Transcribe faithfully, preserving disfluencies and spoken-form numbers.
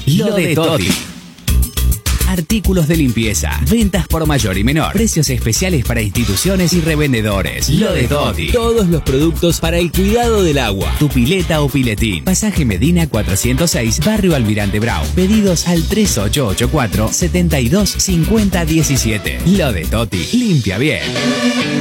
Lo de Toti. Artículos de limpieza, ventas por mayor y menor, precios especiales para instituciones y revendedores. Lo de Toti. Todos los productos para el cuidado del agua. Tu pileta o piletín. Pasaje Medina cuatrocientos seis, Barrio Almirante Brown. Pedidos al tres ocho ocho cuatro, siete dos cinco cero uno siete. Lo de Toti. Limpia bien.